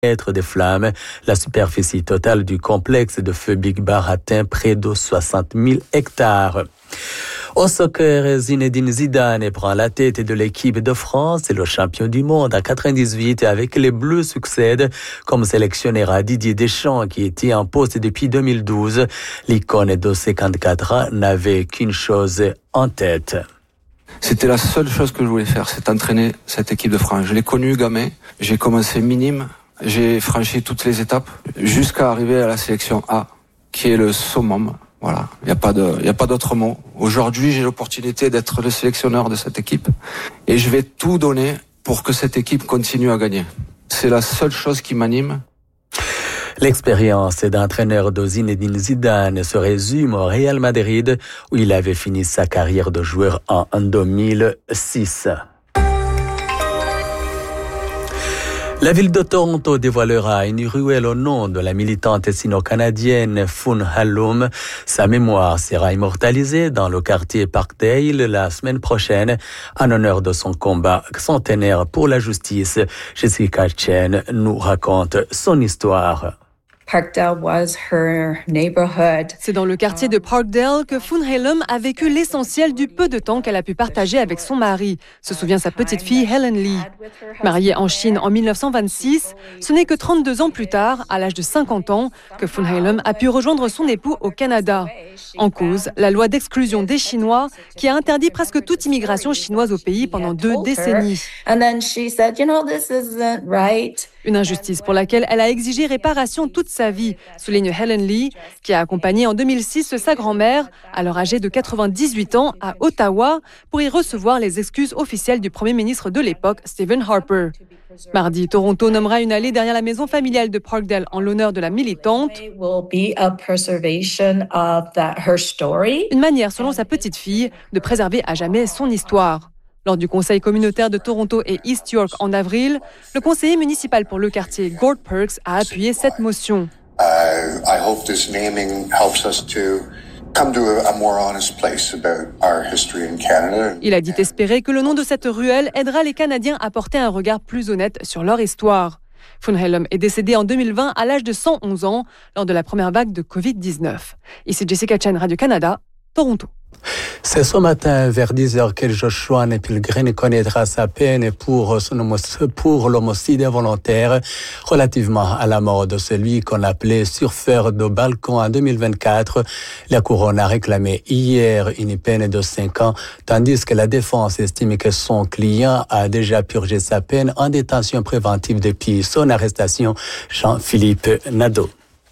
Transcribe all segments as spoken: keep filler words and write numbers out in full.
mètres de flammes. La superficie totale du complexe de feu Big Bar atteint près de soixante mille hectares. Au soccer, Zinedine Zidane prend la tête de l'équipe de France et le champion du monde à quatre-vingt-dix-huit avec les Bleus succède comme sélectionneur à Didier Deschamps qui était en poste depuis deux mille douze. L'icône de cinquante-quatre ans n'avait qu'une chose en tête. C'était la seule chose que je voulais faire, c'est entraîner cette équipe de France. Je l'ai connue gamin, j'ai commencé minime, j'ai franchi toutes les étapes jusqu'à arriver à la sélection A, qui est le summum. Voilà, il n'y a pas de, il y a pas d'autre mot. Aujourd'hui, j'ai l'opportunité d'être le sélectionneur de cette équipe et je vais tout donner pour que cette équipe continue à gagner. C'est la seule chose qui m'anime. L'expérience d'entraîneur de Zinedine Zidane se résume au Real Madrid où il avait fini sa carrière de joueur en deux mille six. La ville de Toronto dévoilera une ruelle au nom de la militante sino-canadienne Fun Halum. Sa mémoire sera immortalisée dans le quartier Parkdale la semaine prochaine en honneur de son combat centenaire pour la justice. Jessica Chen nous raconte son histoire. Parkdale was her neighborhood. C'est dans le quartier de Parkdale que Fun Halum a vécu l'essentiel du peu de temps qu'elle a pu partager avec son mari, se souvient sa petite fille Helen Lee. Mariée en Chine en dix-neuf cent vingt-six, ce n'est que trente-deux ans plus tard, à l'âge de cinquante ans, que Fun Halum a pu rejoindre son époux au Canada. En cause, la loi d'exclusion des Chinois qui a interdit presque toute immigration chinoise au pays pendant deux décennies. Une injustice pour laquelle elle a exigé réparation toute sa vie, souligne Helen Lee, qui a accompagné en deux mille six sa grand-mère, alors âgée de quatre-vingt-dix-huit ans, à Ottawa, pour y recevoir les excuses officielles du premier ministre de l'époque, Stephen Harper. Mardi, Toronto nommera une allée derrière la maison familiale de Parkdale en l'honneur de la militante. Une manière, selon sa petite fille, de préserver à jamais son histoire. Lors du conseil communautaire de Toronto et East York en avril, le conseiller municipal pour le quartier, Gord Perks, a appuyé cette motion. Uh, I hope this naming helps us to come to a more honest place about our history in Canada. Il a dit espérer que le nom de cette ruelle aidera les Canadiens à porter un regard plus honnête sur leur histoire. Fun Halum est décédé en deux mille vingt à l'âge de cent onze ans lors de la première vague de covid dix-neuf. Ici Jessica Chen, Radio-Canada, Toronto. C'est ce matin, vers dix heures, que Joshua Pilgrim connaîtra sa peine pour, son, pour l'homicide involontaire relativement à la mort de celui qu'on appelait surfeur de balcon en deux mille vingt-quatre. La couronne a réclamé hier une peine de cinq ans, tandis que la défense estime que son client a déjà purgé sa peine en détention préventive depuis son arrestation. Jean-Philippe Nadeau.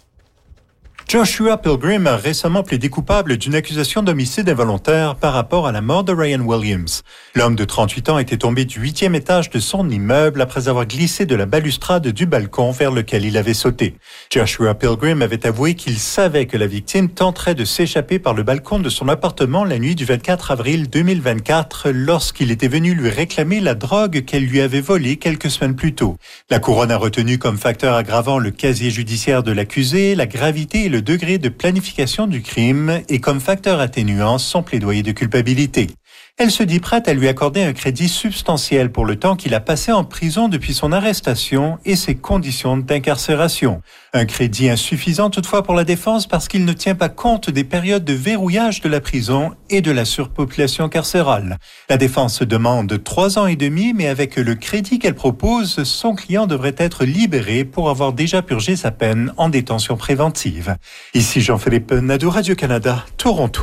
Joshua Pilgrim a récemment plaidé coupable d'une accusation d'homicide involontaire par rapport à la mort de Ryan Williams. L'homme de trente-huit ans était tombé du huitième étage de son immeuble après avoir glissé de la balustrade du balcon vers lequel il avait sauté. Joshua Pilgrim avait avoué qu'il savait que la victime tenterait de s'échapper par le balcon de son appartement la nuit du vingt-quatre avril deux mille vingt-quatre lorsqu'il était venu lui réclamer la drogue qu'elle lui avait volée quelques semaines plus tôt. La couronne a retenu comme facteur aggravant le casier judiciaire de l'accusé, la gravité et le degré de planification du crime et comme facteur atténuant son plaidoyer de culpabilité. Elle se dit prête à lui accorder un crédit substantiel pour le temps qu'il a passé en prison depuis son arrestation et ses conditions d'incarcération. Un crédit insuffisant toutefois pour la défense parce qu'il ne tient pas compte des périodes de verrouillage de la prison et de la surpopulation carcérale. La défense demande trois ans et demi, mais avec le crédit qu'elle propose, son client devrait être libéré pour avoir déjà purgé sa peine en détention préventive. Ici Jean-Philippe Nadeau, Radio-Canada, Toronto.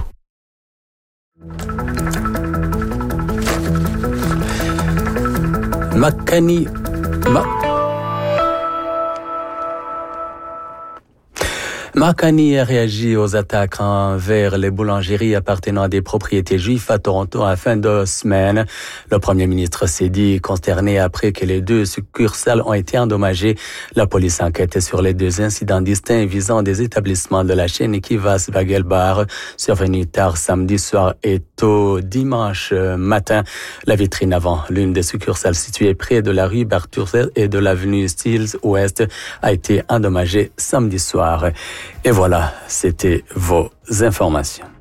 Makani, Ma... Makani a réagi aux attaques envers les boulangeries appartenant à des propriétés juives à Toronto à fin de semaine. Le premier ministre s'est dit consterné après que les deux succursales ont été endommagées. La police enquête sur les deux incidents distincts visant des établissements de la chaîne Kivas Bagel Bar, survenus tard samedi soir et tôt dimanche matin. La vitrine avant l'une des succursales situées près de la rue Barthurset et de l'avenue Steeles Ouest a été endommagée samedi soir. Et voilà, c'était vos informations.